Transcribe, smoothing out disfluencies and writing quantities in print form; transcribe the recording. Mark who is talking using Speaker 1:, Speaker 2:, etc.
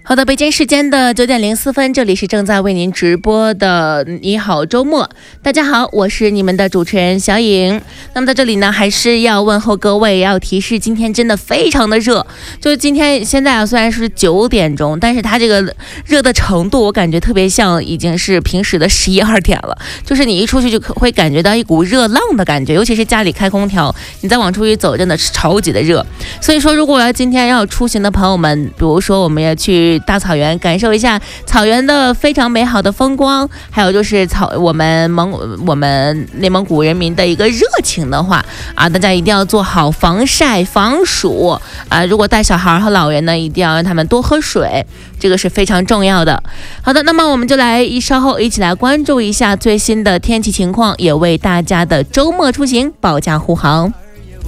Speaker 1: 好的，北京时间的9:04，这里是正在为您直播的你好周末。大家好，我是你们的主持人小颖。那么在这里呢，还是要问候各位，要提示今天真的非常的热。就是今天现在虽然是9点钟，但是它这个热的程度，我感觉特别像已经是平时的11、12点了。就是你一出去就会感觉到一股热浪的感觉，尤其是家里开空调，你再往出去走，真的是超级的热。所以说，如果今天要出行的朋友们，比如说我们要去大草原感受一下草原的非常美好的风光，还有就是我们内蒙古人民的一个热情的话啊，大家一定要做好防晒防暑啊。如果带小孩和老人呢，一定要让他们多喝水，这个是非常重要的。好的，那么我们就稍后一起来关注一下最新的天气情况，也为大家的周末出行保驾护航。